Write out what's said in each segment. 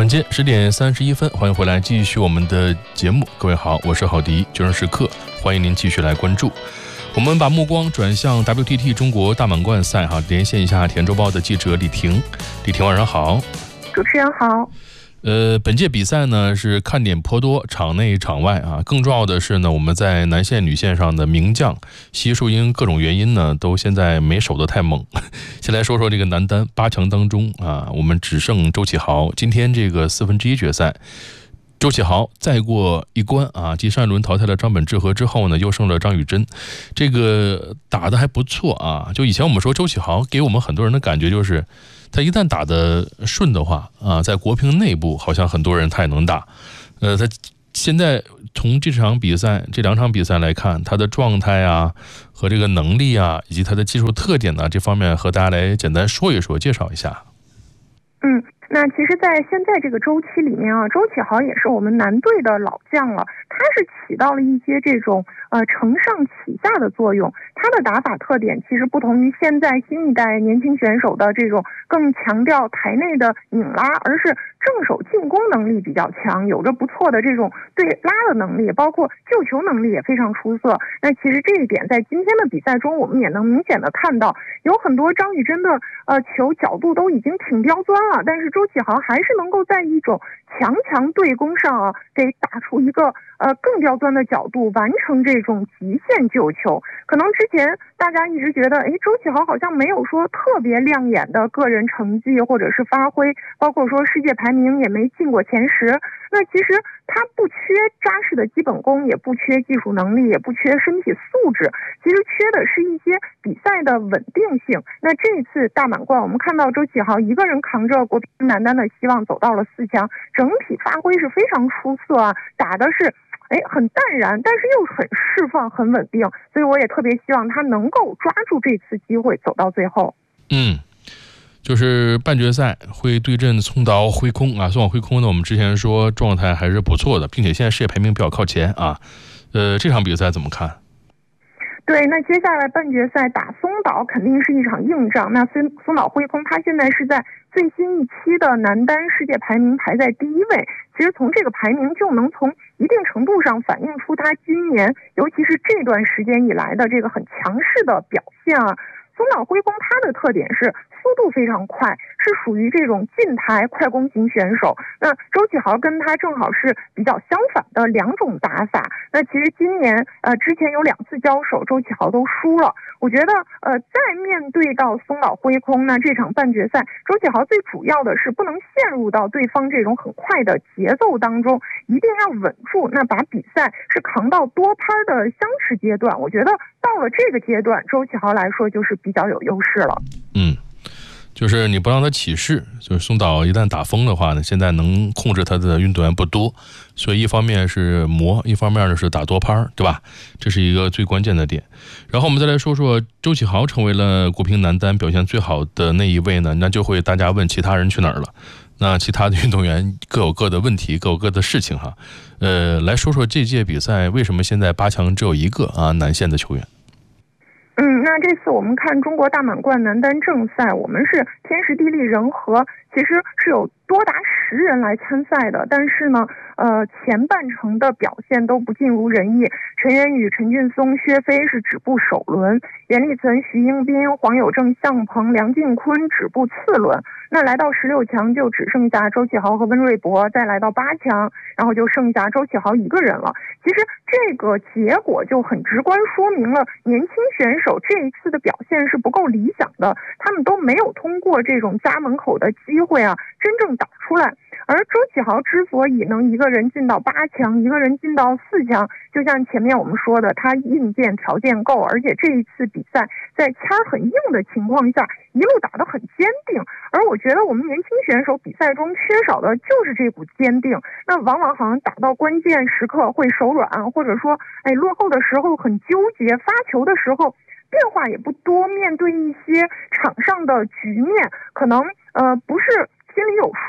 间10:31，欢迎回来继续我们的节目。各位好，我是郝迪，就让时刻欢迎您继续来关注。我们把目光转向 WTT 中国大满贯赛连线一下田周报的记者李婷。李婷晚上好。 主持人好。 本届比赛呢是看点颇多，场内场外更重要的是呢，我们在男线女线上的名将悉数因各种原因呢都现在没守得太猛。先来说说这个男单8强当中我们只剩周启豪。今天这个1/4决赛，周启豪再过一关继上一轮淘汰了张本智和之后呢，又胜了张雨铮，这个打得还不错就以前我们说周启豪给我们很多人的感觉就是他一旦打得顺的话在国乒内部好像很多人他也能打。他现在从这场比赛这2场比赛来看，他的状态和这个能力以及他的技术特点这方面和大家来简单说一说，介绍一下。 那其实在现在这个周期里面周启豪也是我们男队的老将了，他是起到了一些这种承上启下的作用。他的打法特点其实不同于现在新一代年轻选手的这种更强调台内的拧拉，而是正手进攻能力比较强，有着不错的这种对拉的能力，包括救球能力也非常出色。那其实这一点在今天的比赛中我们也能明显的看到，有很多张雨铮的球角度都已经挺刁钻了，但是周启豪还是能够在一种强对攻上给打出一个更刁钻的角度，完成这种极限救球。可能之前大家一直觉得周启豪好像没有说特别亮眼的个人成绩或者是发挥，包括说世界排名也没进过前10。那其实他不缺扎实的基本功，也不缺技术能力，也不缺身体素质，其实缺的是一些比赛的稳定性。那这一次大满贯我们看到周启豪一个人扛着国乒男单的希望走到了4强，整体发挥是非常出色打的是很淡然，但是又很释放，很稳定，所以我也特别希望他能够抓住这次机会走到最后。 就是半决赛会对阵松岛辉空松岛辉空呢，我们之前说状态还是不错的，并且现在世界排名比较靠前这场比赛怎么看？ 对，那接下来半决赛打松岛肯定是一场硬仗。那松岛辉空他现在是在最新一期的男单世界排名排在第1位，其实从这个排名就能从一定程度上反映出他今年尤其是这段时间以来的这个很强势的表现松岛辉空他的特点是速度非常快，是属于这种近台快攻型选手。那周启豪跟他正好是比较相反的2种打法。那其实今年之前有2次交手，周启豪都输了。我觉得在面对到松岛辉空那这场半决赛，周启豪最主要的是不能陷入到对方这种很快的节奏当中，一定要稳住，那把比赛是扛到多拍的相持阶段。我觉得到了这个阶段，周启豪来说就是比较有优势了。 就是你不让他起势，就是松岛一旦打疯的话呢，现在能控制他的运动员不多，所以一方面是磨，一方面是打多拍，对吧？这是一个最关键的点。然后我们再来说说周启豪成为了国乒男单表现最好的那一位呢，那就会大家问其他人去哪儿了。那其他的运动员各有各的问题，各有各的事情来说说这届比赛为什么现在8强只有一个男线的球员。 那这次我们看中国大满贯男单正赛，我们是天时地利人和，其实是有多达10人来参赛的，但是呢前半程的表现都不尽如人意。陈元宇、陈俊松、薛飞是止步首轮，袁立岑、徐英斌、黄有正、向鹏、梁靖昆止步次轮。那来到16强就只剩下周启豪和温瑞博，再来到8强，然后就剩下周启豪一个人了。其实这个结果就很直观说明了年轻选手这一次的表现是不够理想的，他们都没有通过这种家门口的机会真正打出来。而周启豪之所以能一个人进到8强，一个人进到4强，就像前面我们说的，他硬件条件够，而且这一次比赛在签很硬的情况下一路打得很坚定。而我觉得我们年轻选手比赛中缺少的就是这股坚定，那往往好像打到关键时刻会手软，或者说落后的时候很纠结，发球的时候变化也不多，面对一些场上的局面可能不是心里有数，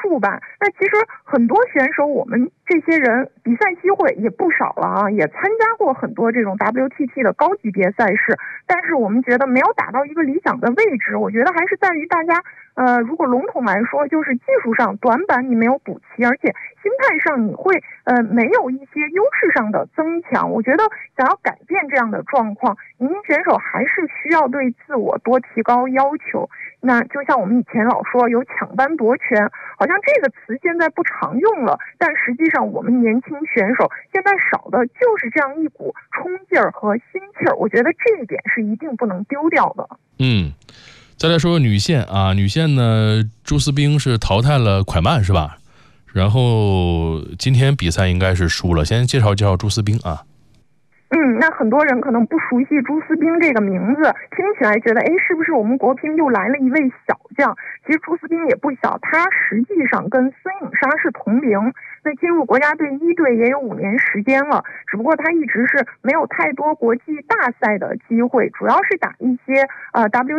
副吧。那其实很多选手，我们这些人比赛机会也不少了啊，也参加过很多这种 WTT 的高级别赛事，但是我们觉得没有达到一个理想的位置。我觉得还是在于大家，如果笼统来说，就是技术上短板你没有补齐，而且心态上你会没有一些优势上的增强。我觉得想要改变这样的状况，年轻选手还是需要对自我多提高要求。那就像我们以前老说有抢班夺权，好像这个词现在不常用了，但实际上我们年轻选手现在少的就是这样一股冲劲儿和心气儿，我觉得这一点是一定不能丢掉的。 再来说女线啊，女线呢，朱思冰是淘汰了蒯曼是吧？然后今天比赛应该是输了，先介绍介绍朱思冰啊。 那很多人可能不熟悉朱思冰这个名字，听起来觉得，是不是我们国乒又来了一位小将？其实朱思冰也不小，他实际上跟孙颖莎是同龄，那进入国家队一队也有5年时间了，只不过他一直是没有太多国际大赛的机会，主要是打一些